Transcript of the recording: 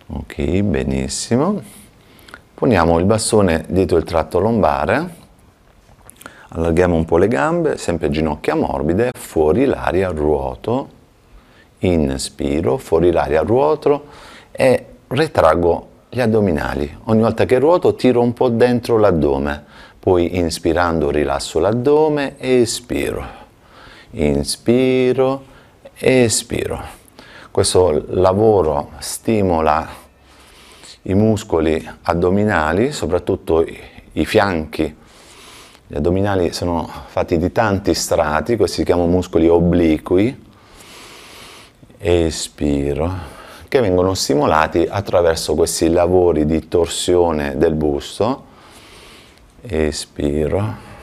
Ok, benissimo. Poniamo il bastone dietro il tratto lombare, allarghiamo un po' le gambe, sempre ginocchia morbide, fuori l'aria, ruoto, inspiro, fuori l'aria, ruoto e retraggo gli addominali. Ogni volta che ruoto tiro un po' dentro l'addome, poi inspirando rilasso l'addome e espiro, inspiro, espiro. Questo lavoro stimola i muscoli addominali, soprattutto i fianchi. Gli addominali sono fatti di tanti strati, questi si chiamano muscoli obliqui. Espiro, che vengono stimolati attraverso questi lavori di torsione del busto. Espiro.